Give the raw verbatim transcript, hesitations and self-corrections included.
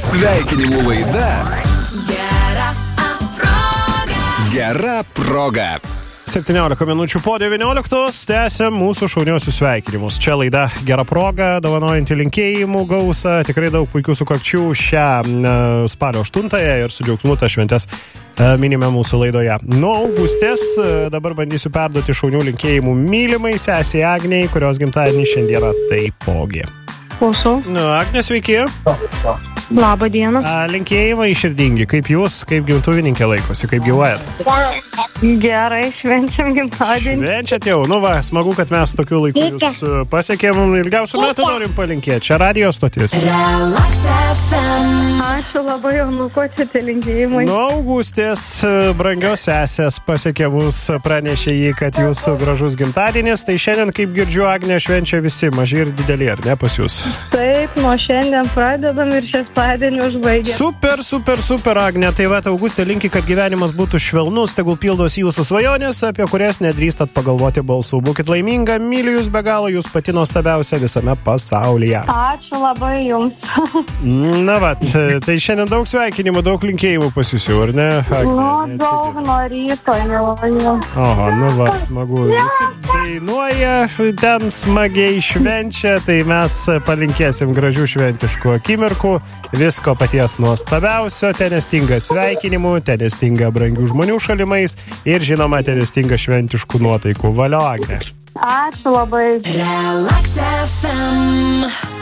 Sveikinimų laida Gera proga. Gera proga. septyniolika minučių po devynioliktos tęsiam mūsų šauniausius sveikinimus. Čia laida Gera proga, dovanojantį linkėjimų gausą, tikrai daug puikių sukakčių šią uh, spalio aštuntąją ir su džiaugsmu tas šventes uh, minime mūsų laidoje. Nuo augustės uh, dabar bandysiu perduoti šaunių linkėjimų mylimai sesiai Agniai, kurios gimtadienį šiandieną taipogi. Klausau. Nu, Agnė, sveiki. Labą dieną. A, linkėjimai širdingi. Kaip jūs, kaip gimtuvininkė laikosi, kaip gyvuojat? Gerai, švenčiam gimtadienį. Švenčiat jau, nu va, smagu, kad mes tokiu laiku jūs pasiekėm, ilgiausių metų norim palinkėti. Čia radio stotis. Ačiū labai, jau nu ko čia tie linkėjimai. Nuo augustės brangios sesės pasiekė mus, pranešė jį, kad jūsų gražus gimtadienis. Tai šiandien, kaip girdžiu, Agnė švenčia visi, maži ir dideli, ar ne, pas jūs? Taip, nuo šiandien pradedam ir šias padienį užbaigėm. Super, super, super, Agnė. Tai va, Augustė linki, kad gyvenimas būtų švelnus, tegul pildosi jūsų svajonės, apie kurias nedrįstat pagalvoti balsų. Būkit laiminga, myliu jūs be galo, jūs pati nuostabiausia visame pasaulyje. Ačiū labai jums. Na va, tai šiandien daug sveikinimų, daug linkėjimų pas jūs jau, ar ne? Nu, daug nuo ryto jau. Oho, nu va, smagu. Visi dainuoja, ten smagiai švenčia, tai mes palinkėsim gražių šventiškų akimirkų, visko paties nuostabiausio, tenestinga sveikinimų, tenestinga brangių žmonių šalimais ir žinoma, tenestinga šventiškų nuotaikų. Valio, Agnė. Ačiū labai. Relax F M.